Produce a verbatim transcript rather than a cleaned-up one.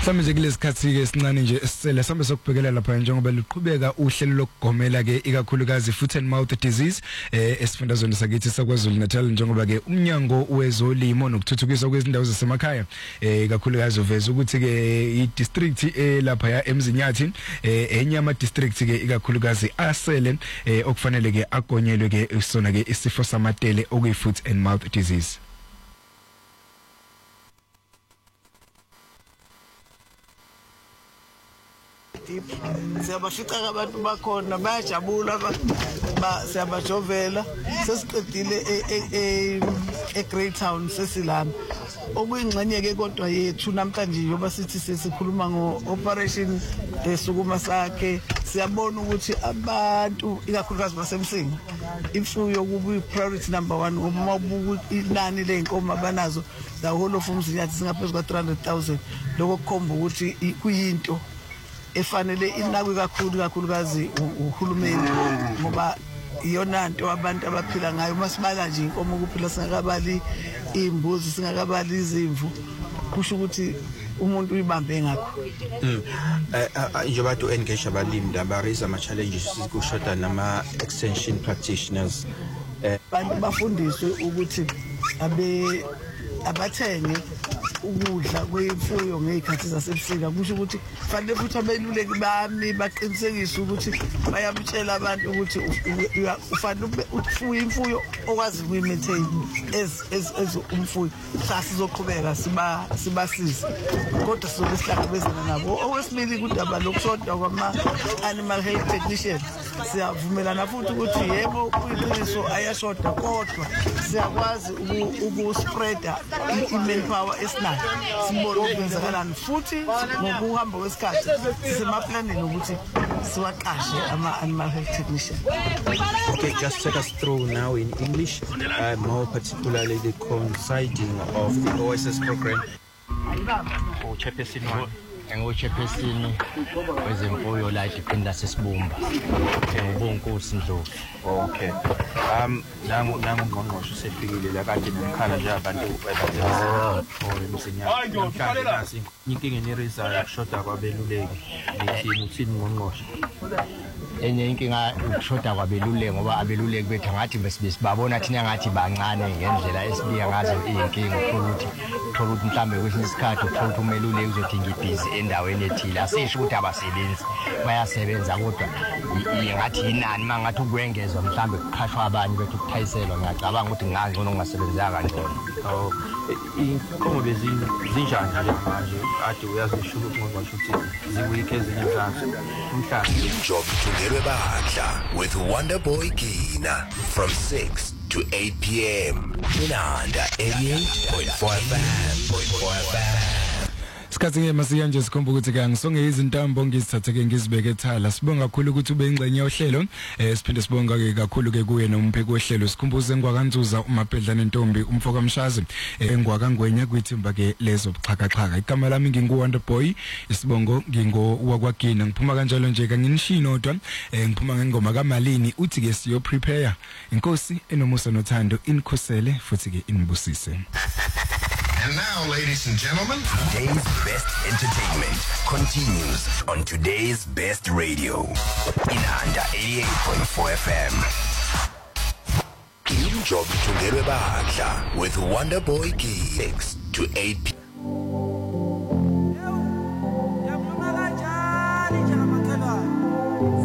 Sambe nje kulesikhathi ke sincane nje sicela sambe sokubhekelela lapha njengoba luqhubeka uhlelo lokugomela ke ikakhulukazi foot and mouth disease eh esifundazweni sakithi saKwaZulu Natal njengoba ke umnyango wezolimo nokuthuthukiswa kwezindawo zasemakhaya eh ikakhulukazi uveza ukuthi ke i district eh lapha ya eMzinyathi eh enyama district ke ikakhulukazi asele eh okufanele ke agonyelwe ke sona ke isifo samatele okuyi foot and mouth disease. Siyabafica abantu bakhona bayajabula ba siyabajovela sesiqedile e e Great Town sesilami okuyingxenye ke kodwa yethu namhlanje yoba sithi sesikhuluma ngo operation esukuma sakhe siyabona ukuthi abantu ikakhulukazi basemsinga imfuyo kubi priority number one uma ubuku inani leenkomo abanazo the whole of uMzinyathi singaphezulu ka three hundred thousand lokho kukhomba ukuthi kuyinto efanele inakwe kakhulu kakhulukazi uhulumeni ngoba iyona nto abantu abaphila ngayo masibala nje inkomo kuphila singakabali imbuzi singakabali izimvu kusho ukuthi umuntu uyibambe ngakho eh njengoba to engage abalimi labariza ama challenges kushoda nama extension practitioners abantu bafundiswe ukuthi abe abathenge ukudla kwemfuyo ngezikhathi zasebusika kusho ukuthi fanele futhi abeluleki bami baqinisekise ukuthi bayabutshela abantu ukuthi ufanele ufuye imfuyo okwazi ukuyimaintain as as umfuyo sasizoqhubeka siba sibasiza kodwa sizobe sihlangabezana nabo okwesibili kudaba lokushoda kwama animal health technician siyavumelana futhi ukuthi yebo kuyiqiniso ayashoda kodwa siyakwazi ukuspreada i-manpower esinayo sibone ukwenzakalani futhi ngokuhamba kwesikhathi sisemaplaneni ukuthi siwaqashe ama-animal health technician. Okay, just take us through now in English, uh, more particularly the coinciding of the O S S program. Oh, Chairperson one. Engo-chairperson wezemfuyo la edipini lasesibumba ngubonkosi Ndlovu. Okay. Um nangu nangu ngqongqoshe sefikile la kade nemkhala nje abantu abazazi eMzinyathi namhlanje nasi inkinga enerizayo ukushoda kwabeluleki lethini uthini ngqongqoshe. Enye inkinga ukushoda kwabeluleki ngoba abeluleki bethu ngathi besibabona thina ngathi bancane ngendlela esibiya ngazo inkinga ukuthi uthola ukuthi mhlambe kwesinye isikhathi uthola ukuthi umeluleki uzothi ngibhizi endaweni ethile asisho ukuthi abasebenzi bayasebenza kodwa ngathi inani mangathi ukwengezwa mhlambe kuqhashwa abanye bethu ukuthayiselwa ngiyacabanga ukuthi ngangcono ungasebenza kanjalo. Oh inkomo bezini zinjani nje manje ade uyazisho ukuthi ngqongqoshe ukuthi ziwike ezinye zazo umhlaba job thungelwe badla with Wonderboy Gina from six to eight p m Inanda eighty-eight point four F M. Sikhathi nge masiya nje sikhomba ukuthi ke ngisonge izintambo ngizithatheke ngizibeke ethala sibonga kakhulu ukuthi ube ingxenye yohlelo eh siphinde sibonga ke kakhulu ke kuye nompheki wohlelo sikhumbuze ngwakanzuza umabhedla nentombi umfoka mshazi engwakangwenya kwithimba ke lezo buxhakaxhaka igama lami ngingu Wonderboy isibongo ngingo wakwagina ngiphuma kanjalo nje kanginishino kodwa ngiphuma ngengoma kaMalini uthi ke siyo prepare inkosi enomusa nothando inkhosele futhi ke inibusise. And now, ladies and gentlemen, today's best entertainment continues on today's best radio. Inanda eighty-eight point four F M. Job thungelwe badla with Wonderboy Gina six to eight p m